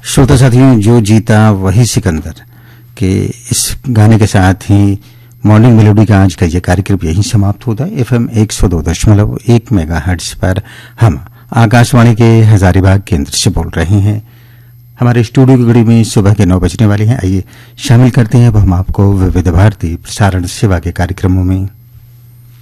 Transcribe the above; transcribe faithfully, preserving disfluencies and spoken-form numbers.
श्रोता साथियों, जो जीता वही सिकंदर के इस गाने के साथ ही मॉर्निंग मेलोडी का आज का ये कार्यक्रम यहीं समाप्त होता है। एफएम एक सौ दो दशमलव एक मेगाहर्ट्ज पर हम आकाशवाणी के हजारीबाग केंद्र से बोल रहे हैं। हमारे स्टूडियो की घड़ी में सुबह के नौ बजने वाले हैं। आइए शामिल करते हैं अब हम आपको विविध भारती प्रसारण सेवा के कार्यक्रमों में।